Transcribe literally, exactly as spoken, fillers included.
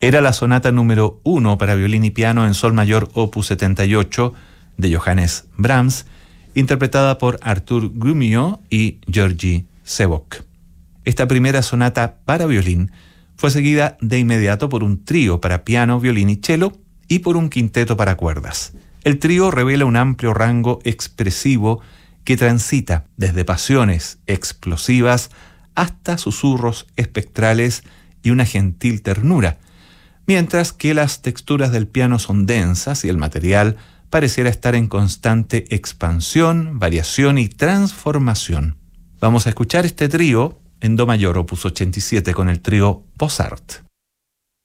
Era la sonata número uno para violín y piano en sol mayor opus setenta y ocho de Johannes Brahms, interpretada por Artur Grumio y Georgy Sebok. Esta primera sonata para violín fue seguida de inmediato por un trío para piano, violín y cello y por un quinteto para cuerdas. El trío revela un amplio rango expresivo que transita desde pasiones explosivas hasta susurros espectrales y una gentil ternura, mientras que las texturas del piano son densas y el material pareciera estar en constante expansión, variación y transformación. Vamos a escuchar este trío en do mayor opus ochenta y siete con el trío Bossart.